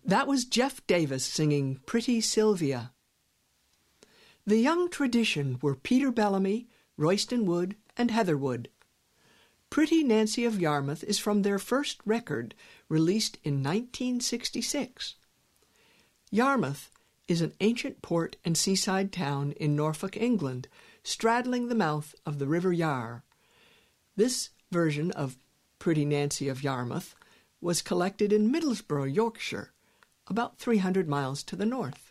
That was Jeff Davis singing Pretty Sylvia. The young tradition were Peter Bellamy, Royston Wood, and Heather Wood. Pretty Nancy of Yarmouth is from their first record, released in 1966. Yarmouth is an ancient port and seaside town in Norfolk, England, straddling the mouth of the River Yar. This version of Pretty Nancy of Yarmouth was collected in Middlesbrough, Yorkshire, about 300 miles to the north.